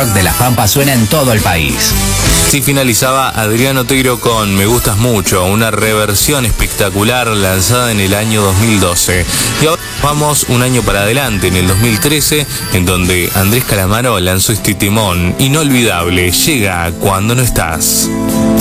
rock de La Pampa suena en todo el país. Sí, finalizaba Adrián Otero con Me Gustas Mucho, una reversión espectacular lanzada en el año 2012. Y ahora vamos un año para adelante, en el 2013, en donde Andrés Calamaro lanzó este temón inolvidable, Llega Cuando No Estás.